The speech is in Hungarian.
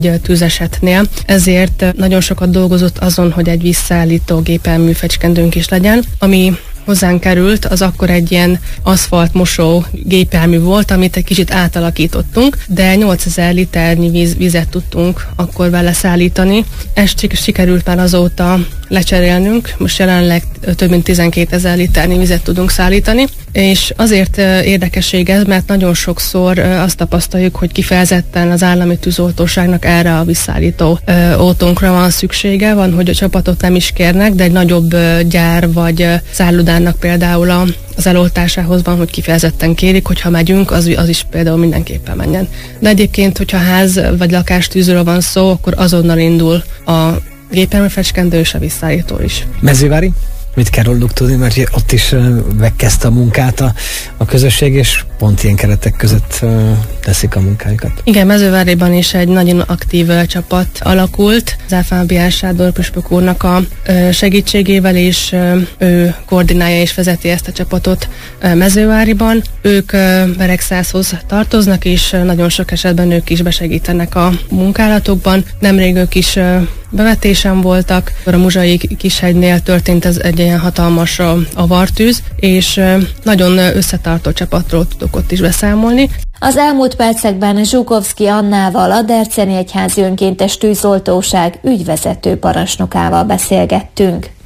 tűzesetnél, ezért nagyon sokat dolgozott azon, hogy egy visszaállító gépjármű fecskendőnk is legyen, ami hozzánk került, az akkor egy ilyen aszfaltmosó gépjármű volt, amit egy kicsit átalakítottunk, de 8000 liternyi vizet tudtunk akkor vele szállítani. Ezt sikerült már azóta lecserélnünk, most jelenleg több mint 12 000 liternyi vizet tudunk szállítani, és azért érdekesség ez, mert nagyon sokszor azt tapasztaljuk, hogy kifejezetten az állami tűzoltóságnak erre a visszaállító autónkra van szüksége, van, hogy a csapatot nem is kérnek, de egy nagyobb gyár vagy szállodának például az eloltásához van, hogy kifejezetten kérik, hogyha megyünk, az is például mindenképpen menjen. De egyébként, hogyha ház vagy lakástűzről van szó, akkor azonnal indul a gépjármű fecskendő és a visszaállító is. Mezővári? Mit kell róluk tudni, mert ott is megkezdte a munkát a közösség, és pont ilyen keretek között teszik a munkájukat. Igen, Mezőváriban is egy nagyon aktív csapat alakult. Az Áfábián Sándor püspök úrnak a segítségével, és ő koordinálja és vezeti ezt a csapatot Mezőváriban. Ők Beregszászhoz tartoznak, és nagyon sok esetben ők is besegítenek a munkálatokban. Nemrég ők is bevetésen voltak. A Muzsai Kishegynél történt ez egy ilyen hatalmas avartűz, és nagyon összetartó csapatról tudok ott is beszámolni. Az elmúlt percekben Zsukovszki Annával, a Derczeni Egyházi Önkéntes Tűzoltóság ügyvezető parancsnokával beszélgettünk.